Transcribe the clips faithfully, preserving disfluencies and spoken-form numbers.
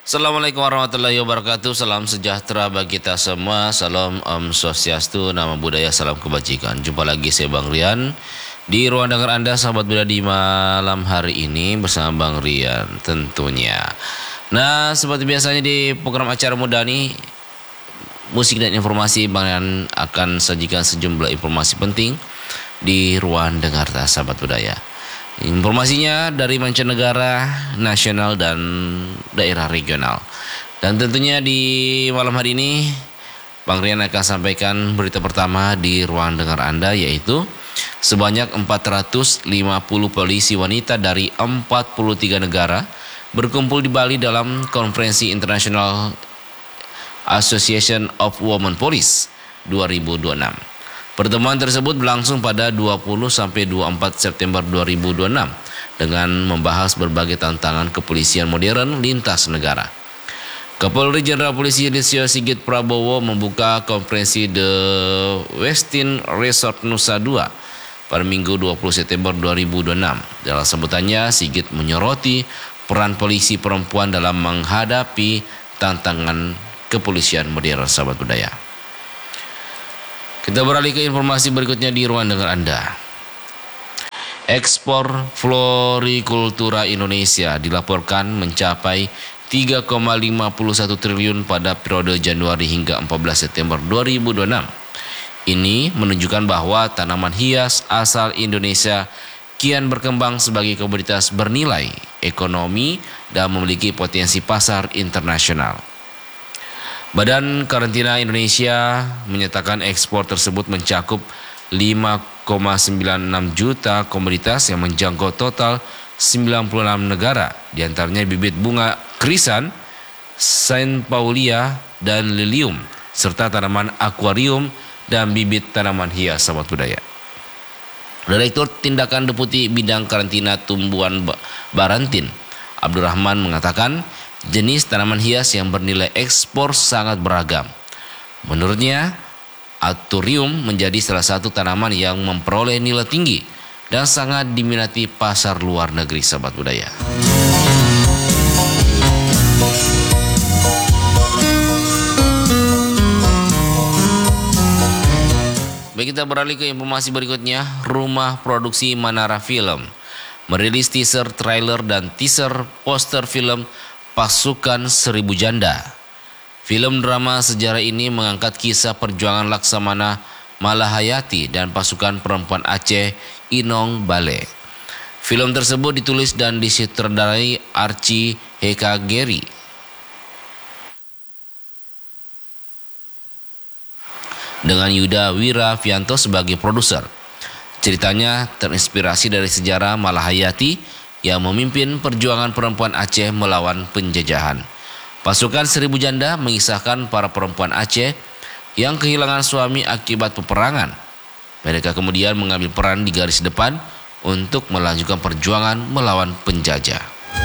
Assalamualaikum warahmatullahi wabarakatuh. Salam sejahtera bagi kita semua. Salam Om Swastiastu, nama budaya, salam kebajikan. Jumpa lagi saya Bang Rian di ruang dengar Anda sahabat muda di malam hari ini bersama Bang Rian tentunya. Nah, seperti biasanya di program acara muda nih, musik dan informasi, Bang Rian akan sajikan sejumlah informasi penting di ruang dengar sahabat budaya. Informasinya dari mancanegara, nasional, dan daerah regional. Dan tentunya di malam hari ini Bang Rian akan sampaikan berita pertama di ruang dengar Anda, yaitu sebanyak empat ratus lima puluh polisi wanita dari empat puluh tiga negara berkumpul di Bali dalam konferensi International Association of Women Police dua ribu dua puluh enam. Pertemuan tersebut berlangsung pada dua puluh sampai dua puluh empat September dua ribu dua puluh enam dengan membahas berbagai tantangan kepolisian modern lintas negara. Kapolri Jenderal Polisi Listio Sigit Prabowo membuka konferensi The Westin Resort Nusa Dua pada Minggu dua puluh September dua ribu dua puluh enam. Dalam sambutannya, Sigit menyoroti peran polisi perempuan dalam menghadapi tantangan kepolisian modern sahabat budaya. Kita beralih ke informasi berikutnya di ruang dengar Anda. Ekspor florikultura Indonesia dilaporkan mencapai tiga koma lima satu triliun pada periode Januari hingga empat belas September dua ribu dua puluh enam. Ini menunjukkan bahwa tanaman hias asal Indonesia kian berkembang sebagai komoditas bernilai ekonomi dan memiliki potensi pasar internasional. Badan Karantina Indonesia menyatakan ekspor tersebut mencakup lima koma sembilan enam juta komoditas yang menjangkau total sembilan puluh enam negara, diantaranya bibit bunga krisan, Saint Paulia, dan lilium, serta tanaman akuarium dan bibit tanaman hias sahabat budaya. Direktur Tindakan Deputi Bidang Karantina Tumbuhan Barantin, Abdurrahman, mengatakan jenis tanaman hias yang bernilai ekspor sangat beragam. Menurutnya, Aturium menjadi salah satu tanaman yang memperoleh nilai tinggi dan sangat diminati pasar luar negeri sahabat budaya. Baik, kita beralih ke informasi berikutnya. Rumah produksi Manara Film merilis teaser trailer dan teaser poster film Pasukan Seribu Janda. Film drama sejarah ini mengangkat kisah perjuangan Laksamana Malahayati dan pasukan perempuan Aceh Inong Bale. Film tersebut ditulis dan disutradarai Archie Hekageri dengan Yuda Wirafianto sebagai produser. Ceritanya terinspirasi dari sejarah Malahayati yang memimpin perjuangan perempuan Aceh melawan penjajahan. Pasukan Seribu Janda mengisahkan para perempuan Aceh yang kehilangan suami akibat peperangan. Mereka kemudian mengambil peran di garis depan untuk melanjutkan perjuangan melawan penjajah.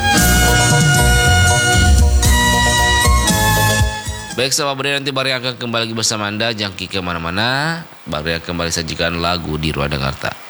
Baik sahabat Bari, nanti Bari akan kembali bersama Anda. Jangan kemana-mana, Bari akan kembali sajikan lagu di ruang dengar.